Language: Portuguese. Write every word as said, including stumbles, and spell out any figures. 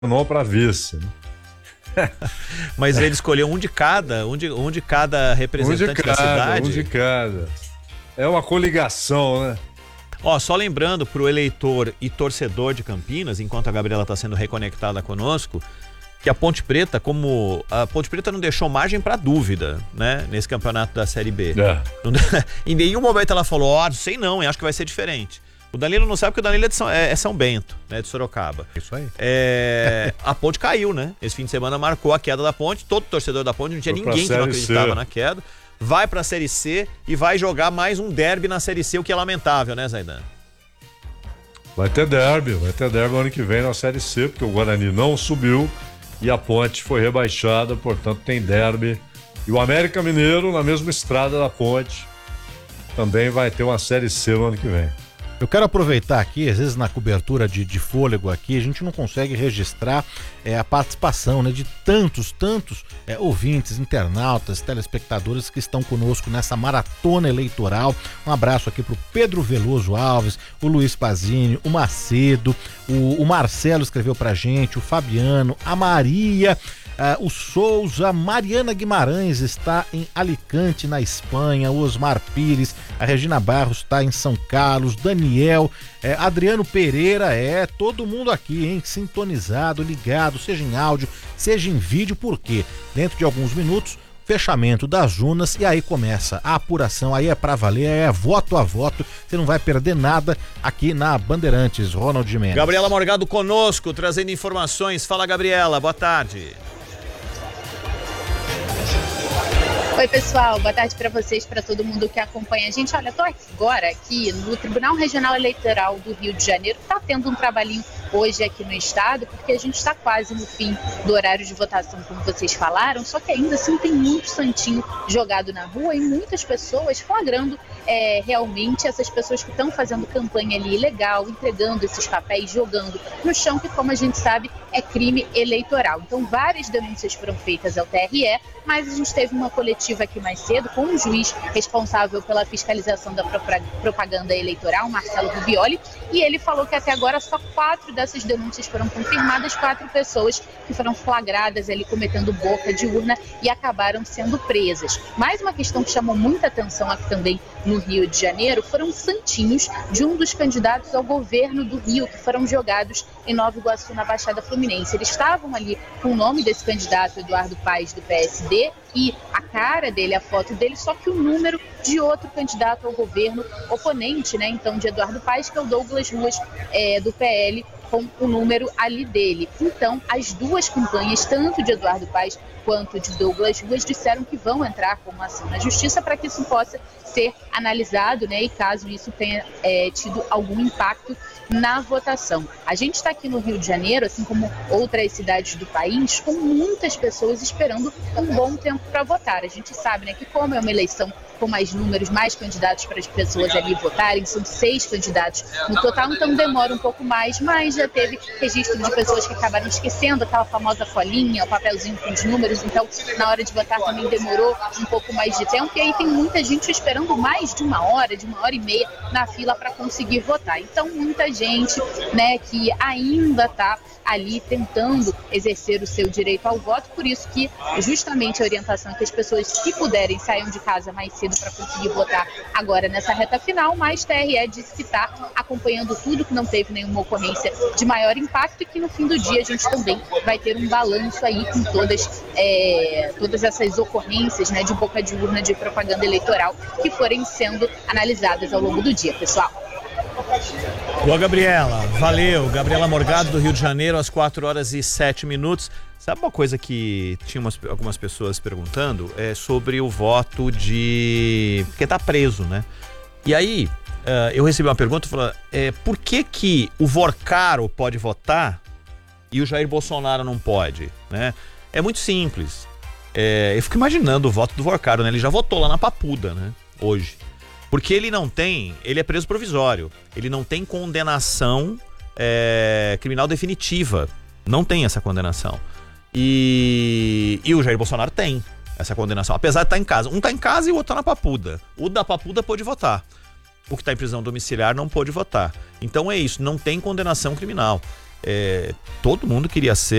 não para vice, né? Mas ele escolheu um de cada, um de, um de cada representante um de cada, da cidade? Um de cada. É uma coligação, né? Ó, só lembrando pro eleitor e torcedor de Campinas, enquanto a Gabriela está sendo reconectada conosco, que a Ponte Preta, como a Ponte Preta não deixou margem para dúvida, né, nesse campeonato da Série B. É. Em nenhum momento ela falou, ó, oh, não sei não, acho que vai ser diferente. O Danilo não sabe porque o Danilo é de São, é, é São Bento, né, de Sorocaba. Isso aí. É, a Ponte caiu, né? Esse fim de semana marcou a queda da Ponte, todo torcedor da Ponte, não tinha Foi ninguém que não acreditava C. na queda. Vai pra Série C e vai jogar mais um derby na Série C, o que é lamentável, né, Zaidan? Vai ter derby, vai ter derby ano que vem na Série C, porque o Guarani não subiu e a Ponte foi rebaixada, portanto tem derby. E o América Mineiro, na mesma estrada da Ponte, também vai ter uma Série C no ano que vem. Eu quero aproveitar aqui, às vezes na cobertura de, de fôlego aqui, a gente não consegue registrar é, a participação, né, de tantos, tantos é, ouvintes, internautas, telespectadores que estão conosco nessa maratona eleitoral. Um abraço aqui pro Pedro Veloso Alves, o Luiz Pazini, o Macedo, o, o Marcelo escreveu pra gente, o Fabiano, a Maria... Uh, o Souza, Mariana Guimarães está em Alicante, na Espanha, o Osmar Pires, a Regina Barros está em São Carlos, Daniel, é, Adriano Pereira, é, todo mundo aqui, hein, sintonizado, ligado, seja em áudio, seja em vídeo, porque dentro de alguns minutos, fechamento das urnas e aí começa a apuração, aí é pra valer, é voto a voto, você não vai perder nada aqui na Bandeirantes, Ronald Mendes. Gabriela Morgado conosco, trazendo informações. Fala, Gabriela, boa tarde. Oi, pessoal, boa tarde para vocês, para todo mundo que acompanha a gente. Olha, eu tô agora aqui no Tribunal Regional Eleitoral do Rio de Janeiro, tá tendo um trabalhinho hoje aqui no estado, porque a gente está quase no fim do horário de votação, como vocês falaram, só que ainda assim tem muito santinho jogado na rua e muitas pessoas flagrando é, realmente essas pessoas que estão fazendo campanha ali ilegal, entregando esses papéis, jogando no chão, que como a gente sabe é crime eleitoral. Então várias denúncias foram feitas ao T R E, mas a gente teve uma coletiva aqui mais cedo com um juiz responsável pela fiscalização da propaganda eleitoral, Marcelo Rubioli, e ele falou que até agora só quatro dessas denúncias foram confirmadas, quatro pessoas que foram flagradas ali cometendo boca de urna e acabaram sendo presas. Mais uma questão que chamou muita atenção aqui também no Rio de Janeiro foram santinhos de um dos candidatos ao governo do Rio, que foram jogados em Nova Iguaçu, na Baixada Fluminense. Eles estavam ali com o nome desse candidato, Eduardo Paes, do P S D, e a cara dele, a foto dele, só que o número de outro candidato ao governo oponente, né, então de Eduardo Paes, que é o Douglas Ruas, é, do P L, com o número ali dele. Então, as duas campanhas, tanto de Eduardo Paes quanto de Douglas Ruas, disseram que vão entrar com uma ação na justiça para que isso possa ser analisado, né, e caso isso tenha é, tido algum impacto na votação. A gente está aqui no Rio de Janeiro, assim como outras cidades do país, com muitas pessoas esperando um bom tempo para votar. A gente sabe, né, que como é uma eleição com mais números, mais candidatos para as pessoas ali votarem, são seis candidatos no total, então demora um pouco mais, mas já teve registro de pessoas que acabaram esquecendo aquela famosa folhinha, o papelzinho com os números, então na hora de votar também demorou um pouco mais de tempo, e aí tem muita gente esperando mais de uma hora, de uma hora e meia na fila para conseguir votar. Então muita gente, né, que ainda está ali tentando exercer o seu direito ao voto, por isso que justamente a orientação é que as pessoas que puderem saiam de casa mais cedo para conseguir votar agora nessa reta final, mas T R E disse que está acompanhando tudo, que não teve nenhuma ocorrência de maior impacto e que no fim do dia a gente também vai ter um balanço aí com todas, é, todas essas ocorrências, né, de boca de urna de propaganda eleitoral que forem sendo analisadas ao longo do dia, pessoal. Boa, Gabriela, valeu. Gabriela Morgado, do Rio de Janeiro, às quatro horas e sete minutos. Sabe uma coisa que tinha umas, algumas pessoas perguntando? É sobre o voto de... porque tá preso, né? E aí, uh, eu recebi uma pergunta falando, é, por que que o Vorcaro pode votar e o Jair Bolsonaro não pode, né? É muito simples. É, eu fico imaginando o voto do Vorcaro, né? Ele já votou lá na Papuda, né? Hoje. Porque ele não tem, ele é preso provisório, ele não tem condenação é, criminal definitiva, não tem essa condenação. E, e o Jair Bolsonaro tem essa condenação, apesar de estar em casa. Um está em casa e o outro está na Papuda. O da Papuda pôde votar, o que está em prisão domiciliar não pôde votar. Então é isso, não tem condenação criminal. é, todo mundo queria ser